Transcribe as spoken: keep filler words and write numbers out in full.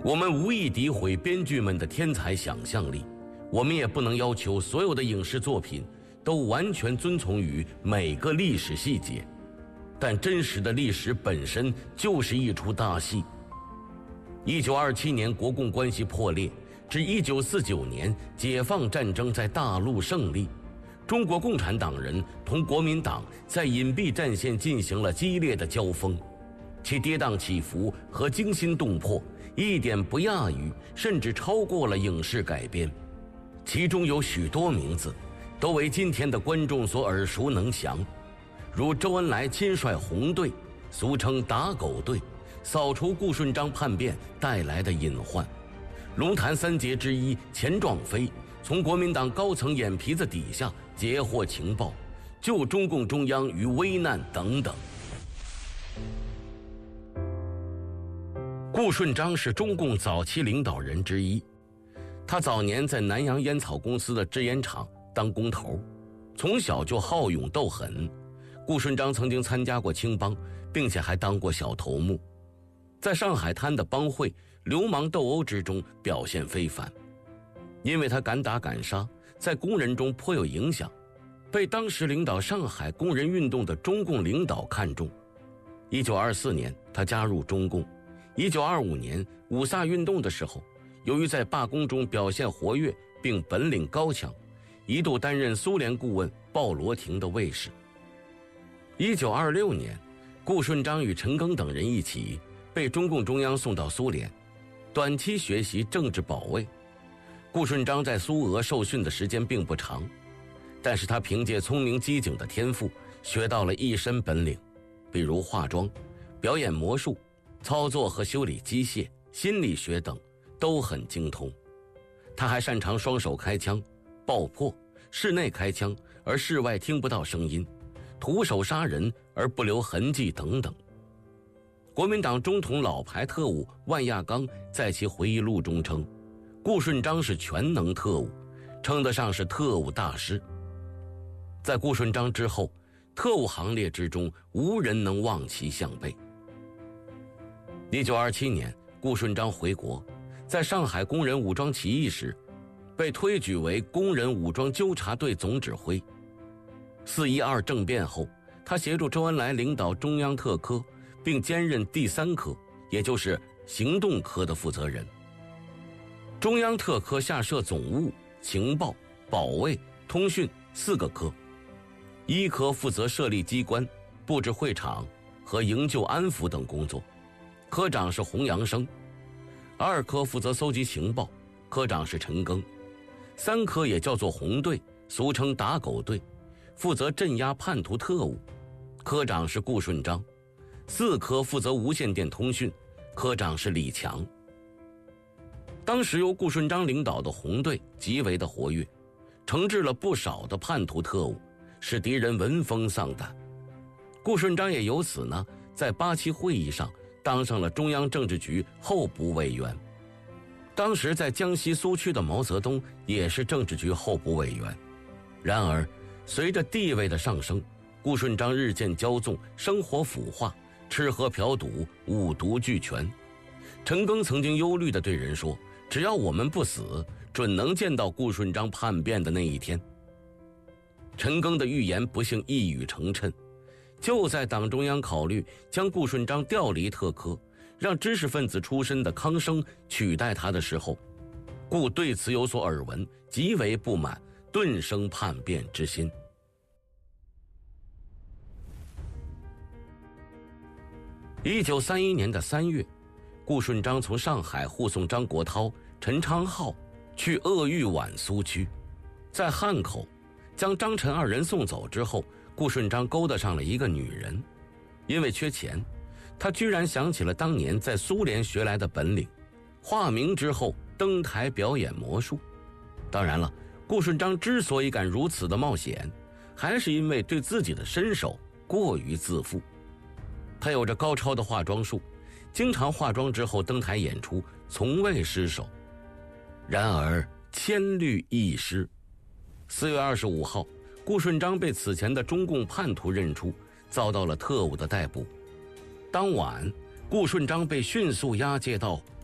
我们无意诋毁编剧们的天才想象力，我们也不能要求所有的影视作品都完全遵从于每个历史细节，但真实的历史本身就是一出大戏。一九二七年国共关系破裂，至一九四九年解放战争在大陆胜利，中国共产党人同国民党在隐蔽战线进行了激烈的交锋，其跌宕起伏和惊心动魄一点不亚于，甚至超过了影视改编。其中有许多名字都为今天的观众所耳熟能详，如周恩来亲率红队，俗称打狗队，扫除顾顺章叛变带来的隐患；龙潭三杰之一钱壮飞从国民党高层眼皮子底下截获情报，救中共中央于危难等等。顾顺章是中共早期领导人之一，他早年在南洋烟草公司的制烟厂当工头，从小就好勇斗狠。顾顺章曾经参加过青帮，并且还当过小头目，在上海滩的帮会流氓斗殴之中表现非凡。因为他敢打敢杀，在工人中颇有影响，被当时领导上海工人运动的中共领导看中。一九二四年他加入中共。一九二五年五卅运动的时候，由于在罢工中表现活跃并本领高强，一度担任苏联顾问鲍罗廷的卫士。一九二六年，顾顺章与陈赓等人一起被中共中央送到苏联，短期学习政治保卫。顾顺章在苏俄受训的时间并不长，但是他凭借聪明机警的天赋，学到了一身本领，比如化妆、表演魔术、操作和修理机械、心理学等都很精通。他还擅长双手开枪、爆破、室内开枪而室外听不到声音、徒手杀人而不留痕迹等等。国民党中统老牌特务万亚刚在其回忆录中称，顾顺章是全能特务，称得上是特务大师。在顾顺章之后，特务行列之中无人能望其项背。一九二七年，顾顺章回国，在上海工人武装起义时，被推举为工人武装纠察队总指挥。四一二政变后，他协助周恩来领导中央特科，并兼任第三科，也就是行动科的负责人。中央特科下设总务、情报、保卫、通讯四个科，一科负责设立机关、布置会场和营救安抚等工作，科长是洪阳生；二科负责搜集情报，科长是陈赓；三科也叫做红队，俗称打狗队，负责镇压叛徒特务，科长是顾顺章；四科负责无线电通讯，科长是李强。当时由顾顺章领导的红队极为的活跃，惩治了不少的叛徒特务，使敌人闻风丧胆。顾顺章也由此呢，在八七会议上当上了中央政治局候补委员。当时在江西苏区的毛泽东也是政治局候补委员。然而随着地位的上升，顾顺章日渐骄纵，生活腐化，吃喝嫖赌，五毒俱全。陈赓曾经忧虑地对人说，只要我们不死，准能见到顾顺章叛变的那一天。陈赓的预言不幸一语成谶，就在党中央考虑将顾顺章调离特科，让知识分子出身的康生取代他的时候，顾对此有所耳闻，极为不满，顿生叛变之心。一九三一年的三月，顾顺章从上海护送张国焘、陈昌浩去鄂豫皖苏区，在汉口将张陈二人送走之后，顾顺章勾搭上了一个女人。因为缺钱，他居然想起了当年在苏联学来的本领，化名之后登台表演魔术。当然了，顾顺章之所以敢如此的冒险，还是因为对自己的身手过于自负。他有着高超的化妆术，经常化妆之后登台演出，从未失手。然而千虑一失。四月二十五号，顾顺章被此前的中共叛徒认出，遭到了特务的逮捕。当晚，顾顺章被迅速押解到